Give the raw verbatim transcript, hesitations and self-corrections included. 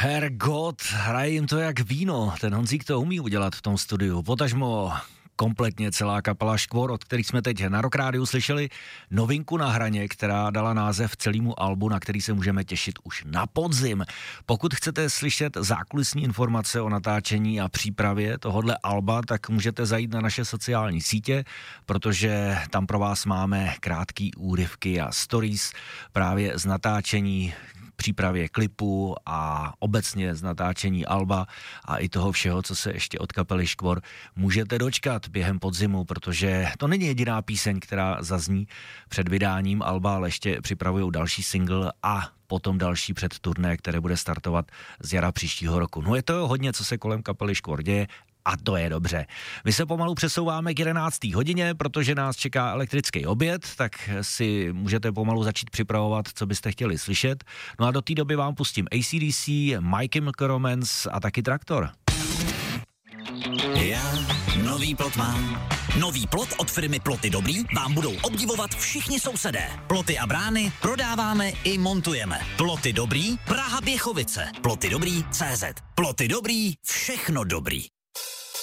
Hergot, hraje jim to jak víno, ten Honzík to umí udělat v tom studiu, potažmo kompletně celá kapela Škvor, od kterých jsme teď na Rock Rádiu slyšeli novinku na hraně, která dala název celému albu, na který se můžeme těšit už na podzim. Pokud chcete slyšet zákulisní informace o natáčení a přípravě tohodle alba, tak můžete zajít na naše sociální sítě, protože tam pro vás máme krátký úryvky a stories právě z natáčení, přípravě klipu a obecně z natáčení alba a i toho všeho, co se ještě od kapely Škvor můžete dočkat během podzimu, protože to není jediná píseň, která zazní před vydáním alba, ale ještě připravují další single a potom další před turné, které bude startovat z jara příštího roku. No je to hodně, co se kolem kapely Škvor děje. A to je dobře. My se pomalu přesouváme k jedenácté hodině, protože nás čeká elektrický oběd, tak si můžete pomalu začít připravovat, co byste chtěli slyšet. No a do té doby vám pustím A C D C, My Chemical Romance a taky Traktor. Já nový plot mám. Nový plot od firmy Ploty Dobrý vám budou obdivovat všichni sousedé. Ploty a brány prodáváme i montujeme. Ploty Dobrý, Praha Běchovice. Ploty Dobrý C Z. Ploty Dobrý, všechno dobrý.